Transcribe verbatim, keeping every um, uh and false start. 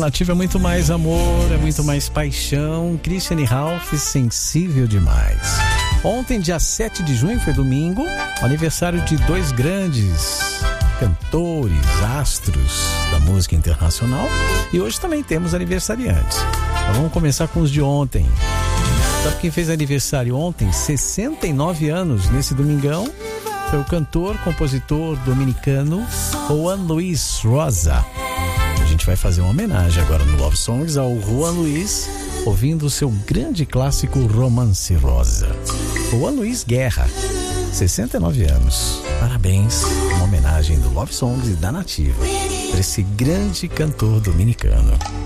Nativa é muito mais amor, é muito mais paixão. Christiane Ralph, sensível demais. Ontem, dia sete de junho, foi domingo, aniversário de dois grandes cantores, astros da música internacional. E hoje também temos aniversariantes. Então vamos começar com os de ontem. Sabe quem fez aniversário ontem? sessenta e nove anos, nesse domingão. Foi o cantor, compositor dominicano Juan Luis Rosa. A gente vai fazer uma homenagem agora no Love Songs ao Juan Luis, ouvindo o seu grande clássico Romance Rosa. Juan Luis Guerra, sessenta e nove anos. Parabéns, uma homenagem do Love Songs e da Nativa para esse grande cantor dominicano.